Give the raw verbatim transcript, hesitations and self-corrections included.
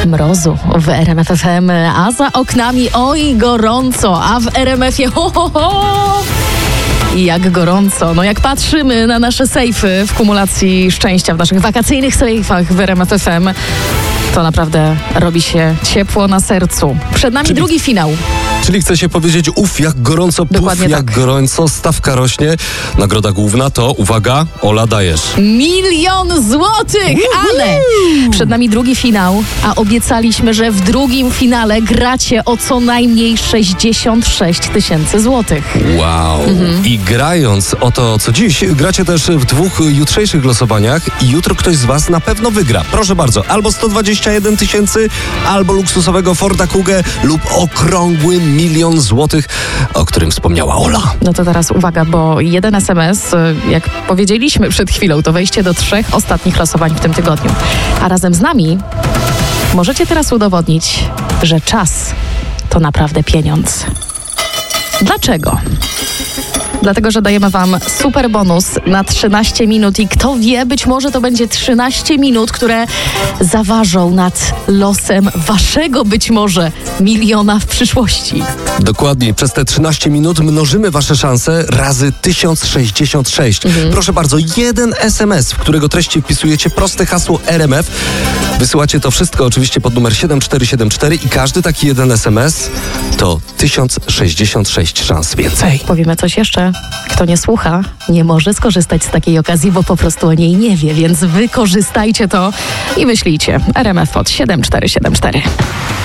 Mrozu w R M F F M, a za oknami oj gorąco, a w R M F-ie ho, ho, ho! I jak gorąco. No jak patrzymy na nasze sejfy w kumulacji szczęścia, w naszych wakacyjnych sejfach w R M F F M, to naprawdę robi się ciepło na sercu. Przed nami Czyli... drugi finał. Czyli chce się powiedzieć, uf, jak gorąco, puf, Dokładnie jak tak. gorąco, stawka rośnie. Nagroda główna to, uwaga, Ola, dajesz. Milion złotych, ale przed nami drugi finał, a obiecaliśmy, że w drugim finale gracie o co najmniej sześćdziesiąt sześć tysięcy złotych. Wow. Mhm. I grając o to, co dziś, gracie też w dwóch jutrzejszych losowaniach i jutro ktoś z was na pewno wygra. Proszę bardzo, albo sto dwadzieścia jeden tysięcy, albo luksusowego Forda Kugę lub okrągły milion złotych, o którym wspomniała Ola. No to teraz uwaga, bo jeden es em es, jak powiedzieliśmy przed chwilą, to wejście do trzech ostatnich losowań w tym tygodniu. A razem z nami możecie teraz udowodnić, że czas to naprawdę pieniądz. Dlaczego? Dlatego, że dajemy wam super bonus na trzynaście minut i kto wie, być może to będzie trzynaście minut, które zaważą nad losem waszego być może miliona w przyszłości. Dokładnie. Przez te trzynaście minut mnożymy wasze szanse razy tysiąc sześćdziesiąt sześć. Mhm. Proszę bardzo, jeden es em es, w którego treści wpisujecie proste hasło R M F. Wysyłacie to wszystko oczywiście pod numer siedem cztery siedem cztery i każdy taki jeden es em es to tysiąc sześćdziesiąt sześć szans więcej. Powiemy coś jeszcze. Kto nie słucha, nie może skorzystać z takiej okazji, bo po prostu o niej nie wie, więc wykorzystajcie to i wyślijcie R M F pod siedem cztery siedem cztery.